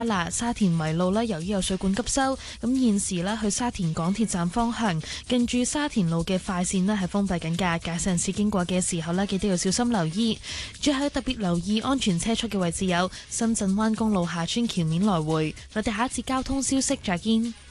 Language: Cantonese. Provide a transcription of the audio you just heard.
嗱，沙田圍路咧，由於有水管急修，咁現時咧去沙田港鐵站方向，近住沙田路嘅快線咧係封閉緊㗎，駕駛人士經過嘅時候咧，記得要小心留意。最後特別留意安全車速嘅位置有深圳灣公路下村橋面來回。我哋下一節交通消息再見。